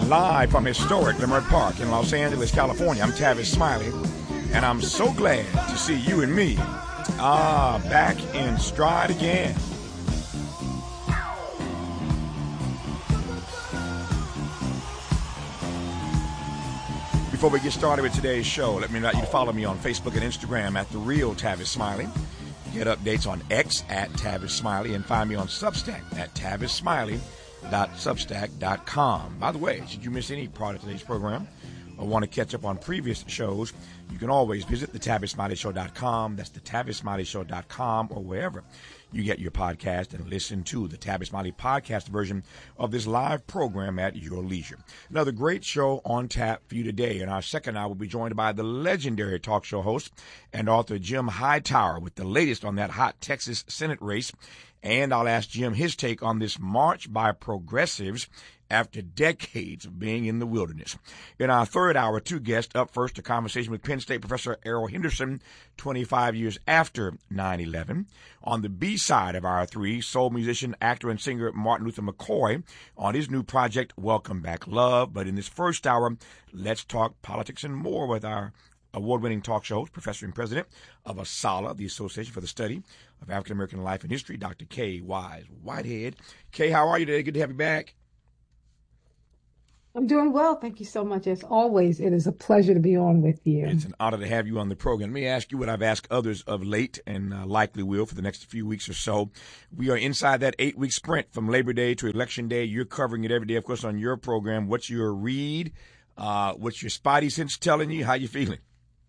Live from historic Leimert Park in Los Angeles, California, I'm Tavis Smiley, and I'm so glad to see you and me back in stride again. Before we get started with today's show, let me invite you to follow me on Facebook and Instagram at The Real Tavis Smiley. Get updates on X at Tavis Smiley, and find me on Substack at TavisSmiley.substack.com. By the way, should you miss any part of today's program or want to catch up on previous shows, you can always visit TheTavisSmileyShow.com. That's TheTavisSmileyShow.com, or wherever you get your podcast, and listen to the Tavis Smiley podcast version of this live program at your leisure. Another great show on tap for you today. In our second hour, we'll be joined by the legendary talk show host and author Jim Hightower with the latest on that hot Texas Senate race. And I'll ask Jim his take on this march by progressives after decades of being in the wilderness. In our third hour, two guests. Up first, a conversation with Penn State professor Errol Henderson, 25 years after 9/11. On the B side of our three, soul musician, actor, and singer Martin Luther McCoy on his new project, Welcome Back Love. But in this first hour, let's talk politics and more with our award-winning talk show host, professor and president of ASALH, the Association for the Study of African American Life and History, Dr. Kay Wise Whitehead. Kay, how are you today? Good to have you back. I'm doing well. Thank you so much. As always, it is a pleasure to be on with you. It's an honor to have you on the program. Let me ask you what I've asked others of late, and likely will for the next few weeks or so. We are inside that 8-week sprint from Labor Day to Election Day. You're covering it every day, of course, on your program. What's your read? What's your spidey sense telling you? How you feeling?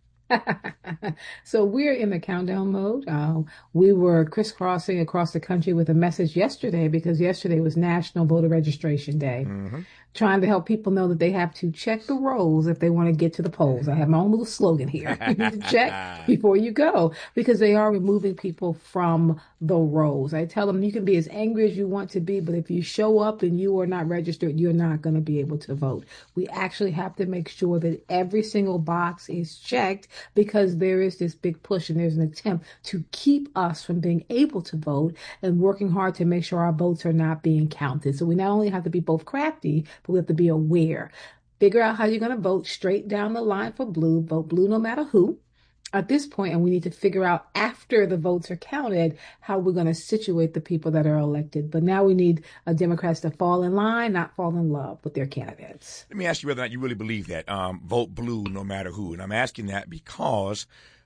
So we're in the countdown mode. We were crisscrossing across the country with a message yesterday, because yesterday was National Voter Registration Day. Mm-hmm. Trying to help people know that they have to check the rolls if they want to get to the polls. I have my own little slogan here. You need to check before you go, because they are removing people from the rolls. I tell them you can be as angry as you want to be, but if you show up and you are not registered, you're not going to be able to vote. We actually have to make sure that every single box is checked, because there is this big push and there's an attempt to keep us from being able to vote, and working hard to make sure our votes are not being counted. So we not only have to be both crafty, but we have to be aware. Figure out how you're going to vote straight down the line for blue. Vote blue no matter who at this point. And we need to figure out, after the votes are counted, how we're going to situate the people that are elected. But now we need Democrats to fall in line, not fall in love with their candidates. Let me ask you whether or not you really believe that. Vote blue no matter who. And I'm asking that because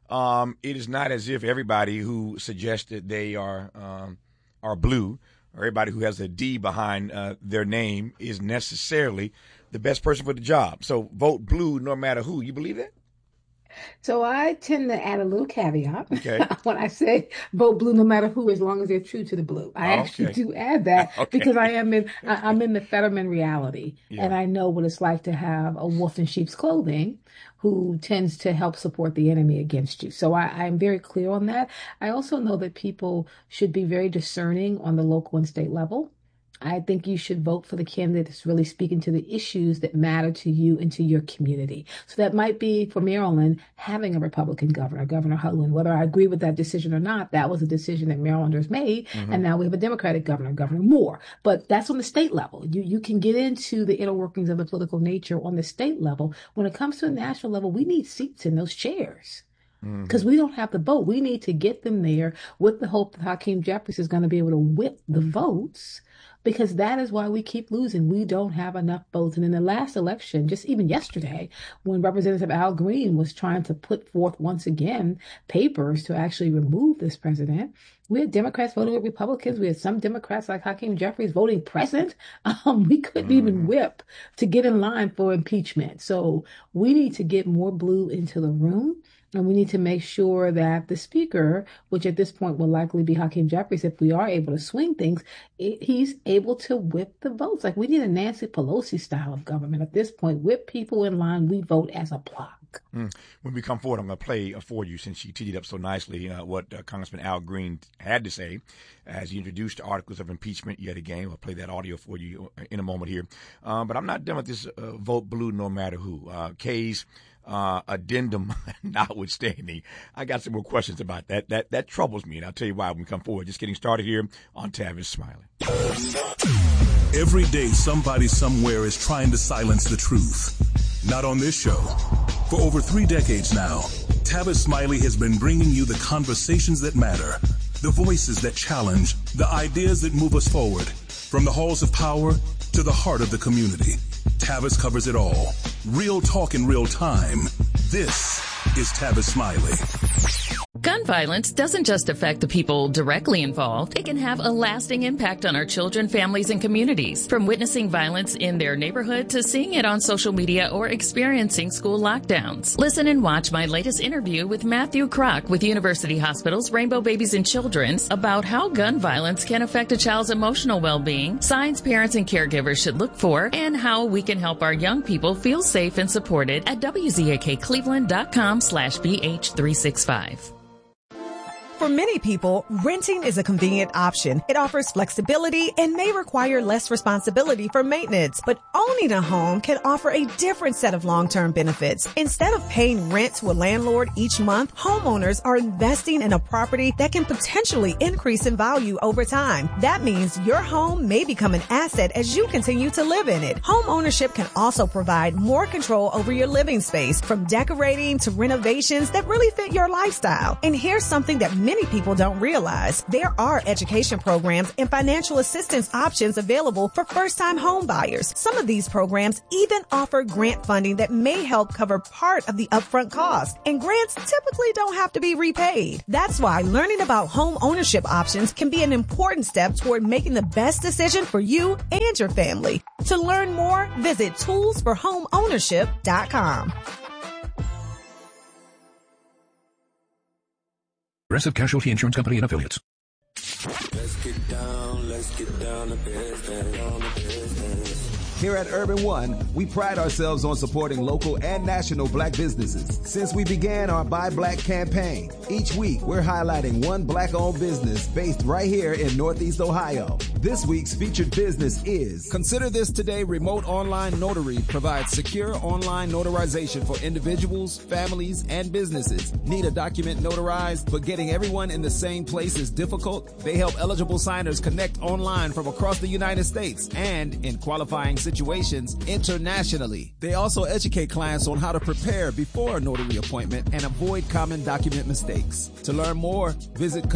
it is not as if everybody who suggested they are blue, or everybody who has a D behind their name, is necessarily the best person for the job. So vote blue no matter who. You believe that? So I tend to add a little caveat okay. when I say vote blue no matter who, as long as they're true to the blue. I actually do add that because I'm in the Fetterman reality, and I know what it's like to have a wolf in sheep's clothing who tends to help support the enemy against you. So I'm very clear on that. I also know that people should be very discerning on the local and state level. I think you should vote for the candidate that's really speaking to the issues that matter to you and to your community. So that might be, for Maryland, having a Republican governor, Governor Hogan. Whether I agree with that decision or not, that was a decision that Marylanders made. Mm-hmm. And now we have a Democratic governor, Governor Moore. But that's on the state level. You can get into the inner workings of the political nature on the state level. When it comes to the national level, we need seats in those chairs. Because we don't have the vote. We need to get them there with the hope that Hakeem Jeffries is going to be able to whip the votes, because that is why we keep losing. We don't have enough votes. And in the last election, just even yesterday, when Representative Al Green was trying to put forth once again papers to actually remove this president, we had Democrats voting with Republicans. We had some Democrats like Hakeem Jeffries voting present. We couldn't even whip to get in line for impeachment. So we need to get more blue into the room. And we need to make sure that the speaker, which at this point will likely be Hakeem Jeffries, if we are able to swing things, he's able to whip the votes. Like, we need a Nancy Pelosi style of government at this point. Whip people in line. We vote as a block. When we come forward, I'm going to play for you, since you teed it up so nicely, what Congressman Al Green had to say as he introduced the articles of impeachment yet again. I'll play that audio for you in a moment here. But I'm not done with this vote blue no matter who. Kay's addendum notwithstanding, I got some more questions about that. That troubles me, and I'll tell you why when we come forward. Just getting started here on Tavis Smiley. Every day, somebody somewhere is trying to silence the truth. Not on this show. For over 3 decades now, Tavis Smiley has been bringing you the conversations that matter, the voices that challenge, the ideas that move us forward. From the halls of power to the heart of the community, Tavis covers it all. Real talk in real time. This is Tavis Smiley. Gun violence doesn't just affect the people directly involved. It can have a lasting impact on our children, families, and communities. From witnessing violence in their neighborhood to seeing it on social media or experiencing school lockdowns. Listen and watch my latest interview with Matthew Kroc with University Hospital's Rainbow Babies and Children's about how gun violence can affect a child's emotional well-being, signs parents and caregivers should look for, and how we can help our young people feel safe and supported at wzakcleveland.com/BH365. For many people, renting is a convenient option. It offers flexibility and may require less responsibility for maintenance. But owning a home can offer a different set of long-term benefits. Instead of paying rent to a landlord each month, homeowners are investing in a property that can potentially increase in value over time. That means your home may become an asset as you continue to live in it. Home ownership can also provide more control over your living space, from decorating to renovations that really fit your lifestyle. And here's something that many people don't realize. There are education programs and financial assistance options available for first-time home buyers. Some of these programs even offer grant funding that may help cover part of the upfront cost. And grants typically don't have to be repaid. That's why learning about home ownership options can be an important step toward making the best decision for you and your family. To learn more, visit toolsforhomeownership.com. Progressive Casualty Insurance Company and Affiliates. Let's get down to business. Here at Urban One, we pride ourselves on supporting local and national black businesses. Since we began our Buy Black campaign, each week we're highlighting one black-owned business based right here in Northeast Ohio. This week's featured business is Consider This Today Remote Online Notary provides secure online notarization for individuals, families, and businesses. Need a document notarized, but getting everyone in the same place is difficult? They help eligible signers connect online from across the United States and, in qualifying situations, internationally. They also educate clients on how to prepare before a notary appointment and avoid common document mistakes. To learn more, visit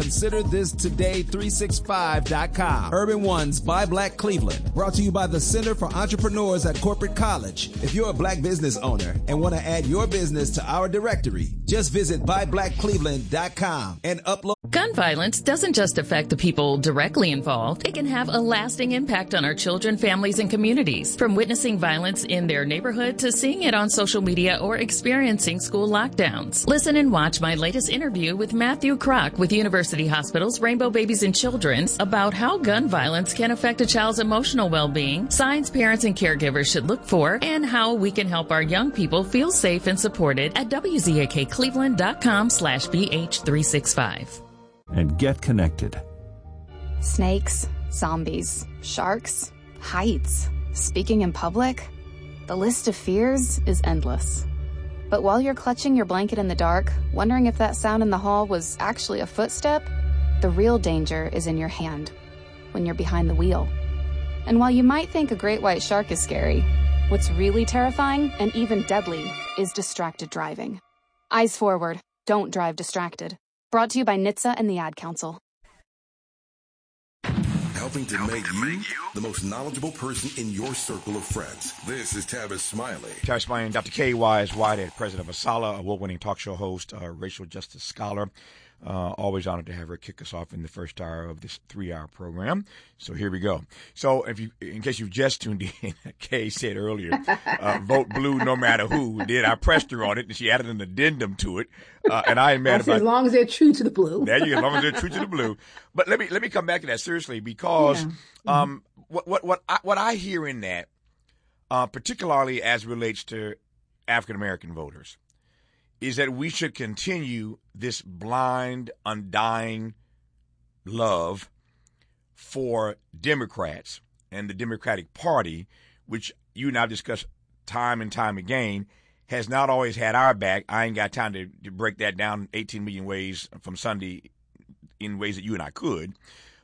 ConsiderThisToday365.com. Urban One's Buy Black Cleveland, brought to you by the Center for Entrepreneurs at Corporate College. If you're a black business owner and want to add your business to our directory, just visit buyblackcleveland.com and upload. Gun violence doesn't just affect the people directly involved. It can have a lasting impact on our children, families, and communities. From witnessing violence in their neighborhood to seeing it on social media or experiencing school lockdowns. Listen and watch my latest interview with Matthew Kroc with University Hospital's Rainbow Babies and Children's about how gun violence can affect a child's emotional well-being, signs parents and caregivers should look for, and how we can help our young people feel safe and supported at wzakcleveland.com/BH365. And get connected. Snakes, zombies, sharks, heights, speaking in public. The list of fears is endless. But while you're clutching your blanket in the dark, wondering if that sound in the hall was actually a footstep, the real danger is in your hand, when you're behind the wheel. And while you might think a great white shark is scary, what's really terrifying and even deadly is distracted driving. Eyes forward, don't drive distracted. Brought to you by NHTSA and the Ad Council. Helping to make you the most knowledgeable person in your circle of friends. This is Tavis Smiley. Tavis Smiley and Dr. Kay Wise Whitehead, president of ASALH, award-winning talk show host, racial justice scholar. Always honored to have her kick us off in the first hour of this 3-hour program. So here we go. So in case you've just tuned in, Kay said earlier, vote blue no matter who. I pressed her on it, and she added an addendum to it. And I am mad about as long as they're true to the blue. There you go, as long as they're true to the blue. But let me come back to that seriously, because what I hear in that, particularly as relates to African American voters, is that we should continue this blind, undying love for Democrats and the Democratic Party, which you and I have discussed time and time again, has not always had our back. I ain't got time to break that down 18 million ways from Sunday in ways that you and I could.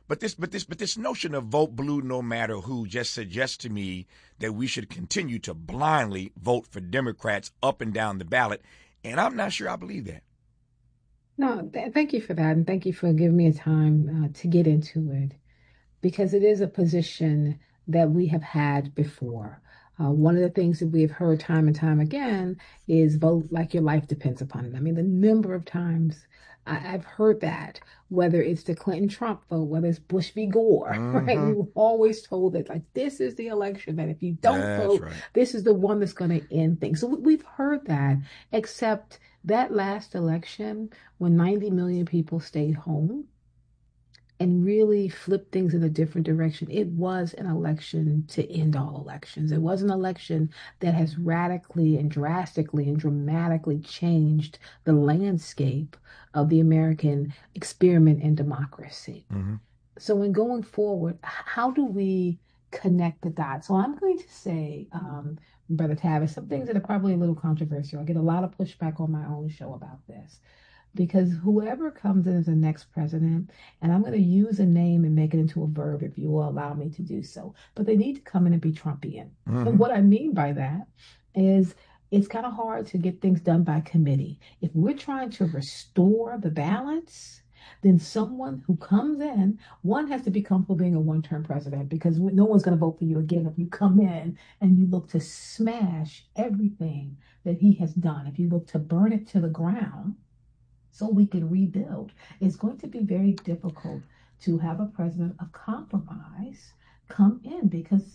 But this notion of vote blue no matter who just suggests to me that we should continue to blindly vote for Democrats up and down the ballot, and I'm not sure I believe that. No, thank you for that, and thank you for giving me a time to get into it, because it is a position that we have had before. One of the things that we have heard time and time again is vote like your life depends upon it. I mean, the number of times I've heard that, whether it's the Clinton-Trump vote, whether it's Bush v. Gore, right? We were always told that, like, this is the election, that if you don't vote, this is the one that's going to end things. So we've heard that, except that last election, when 90 million people stayed home and really flipped things in a different direction, it was an election to end all elections. It was an election that has radically and drastically and dramatically changed the landscape of the American experiment in democracy. So in going forward, how do we connect the dots? So I'm going to say, Brother Tavis, some things that are probably a little controversial. I get a lot of pushback on my own show about this, because whoever comes in as the next president, and I'm going to use a name and make it into a verb if you will allow me to do so, but they need to come in and be Trumpian. And what I mean by that is it's kind of hard to get things done by committee. If we're trying to restore the balance, then someone who comes in, one has to be comfortable being a one-term president, because no one's going to vote for you again if you come in and you look to smash everything that he has done. If you look to burn it to the ground so we can rebuild, it's going to be very difficult to have a president of compromise come in, because